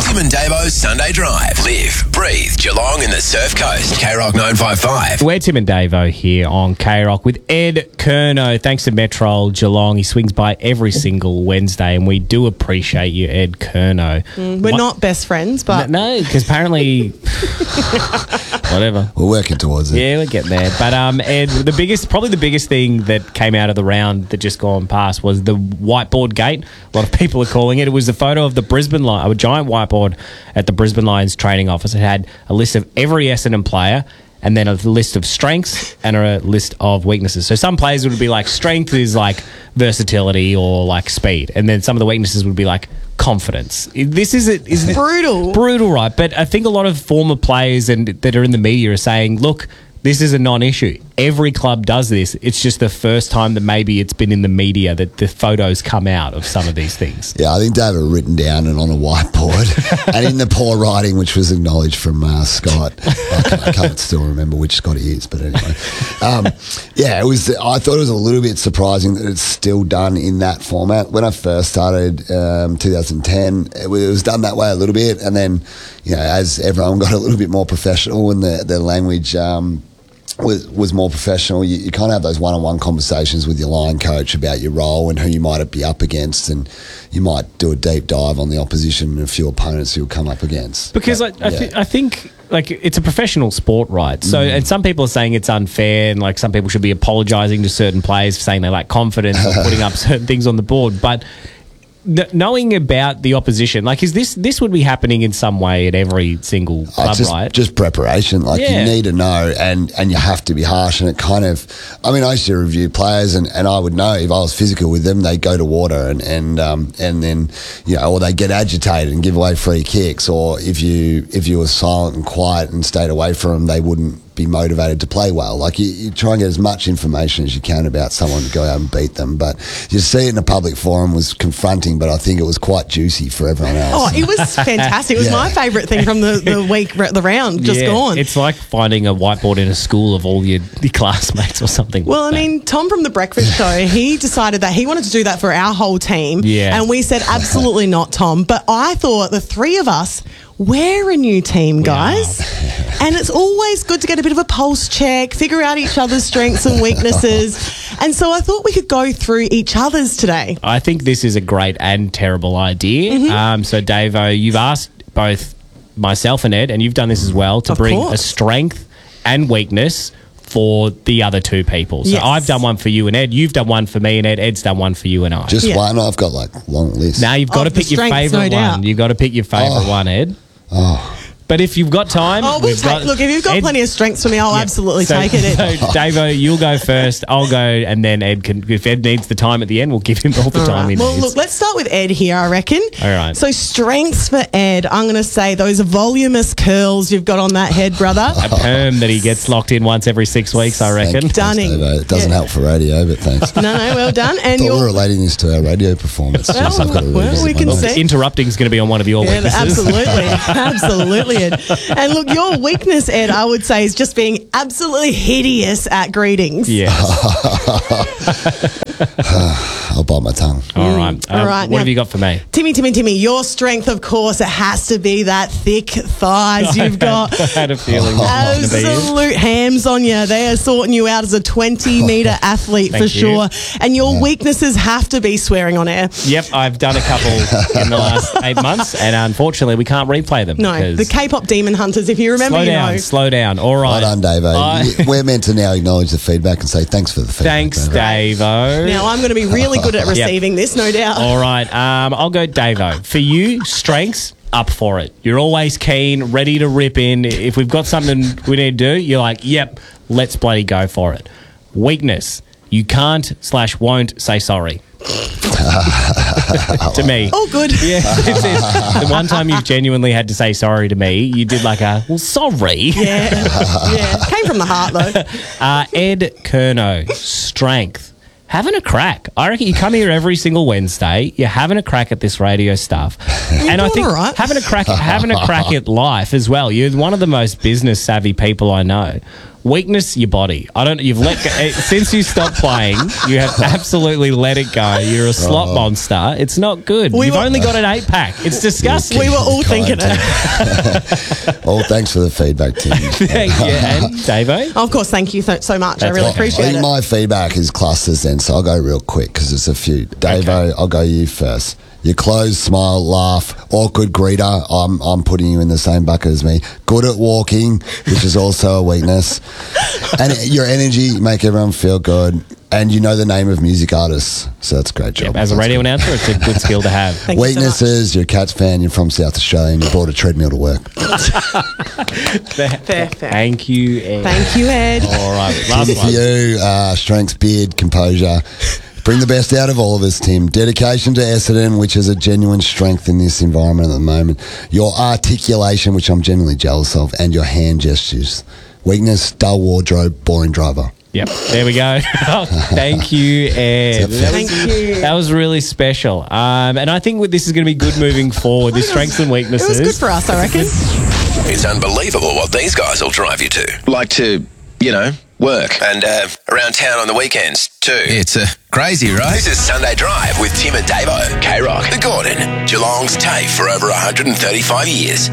Tim and Davo's Sunday Drive. Live, breathe, Geelong and the Surf Coast. K-Rock 955. We're Tim and Davo here on K-Rock with Ed Curnow. Thanks to Metrol Geelong. He swings by every single Wednesday, and we do appreciate you, Ed Curnow. We're not best friends, but... No, because apparently... whatever. We're working towards it. Yeah, we're getting there. But, Ed, probably the biggest thing that came out of the round that just gone past was the whiteboard gate. A lot of people are calling it. It was a photo of the Brisbane Lions, a giant whiteboard at the Brisbane Lions training office. It had a list of every Essendon player and then a list of strengths and a list of weaknesses. So some players would be like, strength is like versatility or like speed. And then some of the weaknesses would be like confidence. This is brutal. Brutal, right? But I think a lot of former players and that are in the media are saying, look, this is a non-issue. Every club does this. It's just the first time that maybe it's been in the media that the photos come out of some of these things. Yeah, I think they were written down and on a whiteboard and in the poor writing, which was acknowledged from Scott. I can't still remember which Scott he is, but anyway. Yeah, I thought it was a little bit surprising that it's still done in that format. When I first started 2010, it was done that way a little bit, and then, you know, as everyone got a little bit more professional and the language was more professional, you kind of have those one-on-one conversations with your line coach about your role and who you might be up against, and you might do a deep dive on the opposition and a few opponents you'll come up against. Because I think like it's a professional sport, right? So, and some people are saying it's unfair, and like some people should be apologising to certain players for saying they lack confidence or putting up certain things on the board, but knowing about the opposition, like, is this would be happening in some way at every single club, right? Just preparation. Like, you need to know, and you have to be harsh. And it kind of, I mean, I used to review players, and I would know if I was physical with them, they go to water, and then, you know, or they get agitated and give away free kicks, or if you were silent and quiet and stayed away from them, they wouldn't be motivated to play well. Like, you try and get as much information as you can about someone to go out and beat them. But you see it in a public forum was confronting, but I think it was quite juicy for everyone else. Oh, it was fantastic. It was my favourite thing from the week, the round just gone. It's like finding a whiteboard in a school of all your classmates or something. Well, I mean, Tom from The Breakfast Show, he decided that he wanted to do that for our whole team. Yeah. And we said, absolutely not, Tom. But I thought the three of us, we're a new team, guys. And it's always good to get a bit of a pulse check, figure out each other's strengths and weaknesses. And so I thought we could go through each other's today. I think this is a great and terrible idea. Mm-hmm. So, Davo, you've asked both myself and Ed, and you've done this as well, to bring a strength and weakness for the other two people. So I've done one for you and Ed. You've done one for me and Ed. Ed's done one for you and I. Just one? I've got like long list. Now you've got to pick your favourite one. You've got to pick your favourite one, Ed. But if you've got time... look, if you've got plenty of strengths for me, I'll absolutely take it, Ed. So, Davo, you'll go first. I'll go, and then Ed can... If Ed needs the time at the end, we'll give him all the time he needs. Well, look, let's start with Ed here, I reckon. All right. So, strengths for Ed, I'm going to say those voluminous curls you've got on that head, brother. A perm that he gets locked in once every 6 weeks, I reckon. Stunning. It doesn't help for radio, but thanks. No, well done. And we're relating this to our radio performance. Well, we can see. Interrupting is going to be on one of your weaknesses. Absolutely, Ed. And look, your weakness, Ed, I would say, is just being absolutely hideous at greetings. Yes. I'll bite my tongue. All right. All right. What have you got for me? Timmy, your strength, of course, it has to be that thick thighs you've got. I had a feeling. Absolute hams on you. They are sorting you out as a 20-metre athlete for sure. And your weaknesses have to be swearing on air. Yep, I've done a couple in the last 8 months, and unfortunately we can't replay them. No, the K-pop Demon Hunters, if you remember, Slow down. All right. Well done, Davo. We're meant to now acknowledge the feedback and say thanks for the feedback. Thanks, Davo. Now, I'm going to be really good at receiving this, no doubt. All right. I'll go Davo. For you, strengths, up for it. You're always keen, ready to rip in. If we've got something we need to do, you're like, yep, let's bloody go for it. Weakness, you can't/won't say sorry. To me. Oh, good. Yeah. The one time you've genuinely had to say sorry to me, you did like sorry. Yeah. Came from the heart, though. Ed Curnow, strength. Having a crack. I reckon you come here every single Wednesday. You're having a crack at this radio stuff, and I think having a crack at life as well. You're one of the most business savvy people I know. Weakness, your body. You've let go, since you stopped playing, you have absolutely let it go. You're a slot monster. It's not good. You've only got an 8-pack. It's disgusting. We were all thinking it. Well, thanks for the feedback, Tim. Thank you. And Davo? Of course, thank you so much. I That's really awesome. appreciate I think it. my feedback is clusters then, so I'll go real quick because there's a few. Davo, I'll go you first. Your close, smile, laugh, awkward greeter. I'm putting you in the same bucket as me. Good at walking, which is also a weakness. And your energy, make everyone feel good. And you know the name of music artists, so that's a great job. As a radio announcer, it's a good skill to have. Thank you so much. Weaknesses, you're a Cats fan, you're from South Australia, and you bought a treadmill to work. Fair. Thank you, Ed. Thank you, Ed. All right, Tim, last for one. you, strengths, beard, composure. Bring the best out of all of us, Tim. Dedication to Essendon, which is a genuine strength in this environment at the moment. Your articulation, which I'm genuinely jealous of, and your hand gestures. Weakness, dull wardrobe, boring driver. Yep, there we go. Thank you, Ed. Thank you. That was really special. And I think this is going to be good moving forward, the strengths and It weaknesses. was good for us, I reckon. It's unbelievable what these guys will drive you to. Like to, work. And around town on the weekends, too. It's crazy, right? This is Sunday Drive with Tim and Davo. K-Rock, The Gordon, Geelong's TAFE for over 135 years.